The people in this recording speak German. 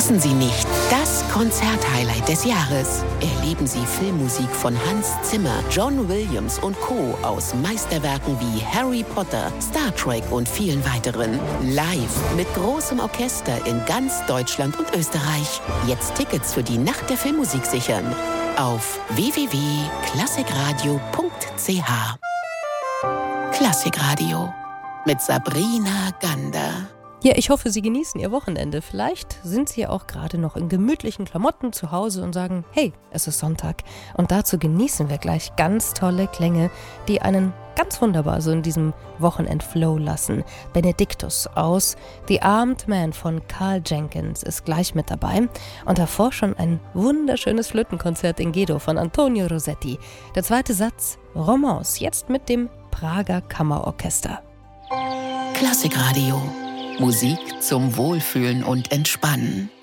Verpassen Sie nicht das Konzerthighlight des Jahres. Erleben Sie Filmmusik von Hans Zimmer, John Williams und Co. aus Meisterwerken wie Harry Potter, Star Trek und vielen weiteren. Live mit großem Orchester in ganz Deutschland und Österreich. Jetzt Tickets für die Nacht der Filmmusik sichern. Auf www.klassikradio.ch. Klassikradio mit Sabrina Gander. Ja, ich hoffe, Sie genießen Ihr Wochenende. Vielleicht sind Sie ja auch gerade noch in gemütlichen Klamotten zu Hause und sagen, hey, es ist Sonntag. Und dazu genießen wir gleich ganz tolle Klänge, die einen ganz wunderbar so in diesem Wochenendflow lassen. Benedictus aus The Armed Man von Carl Jenkins ist gleich mit dabei. Und davor schon ein wunderschönes Flötenkonzert in G-Dur von Antonio Rossetti. Der zweite Satz, Romance, jetzt mit dem Prager Kammerorchester. Klassikradio. Musik zum Wohlfühlen und Entspannen.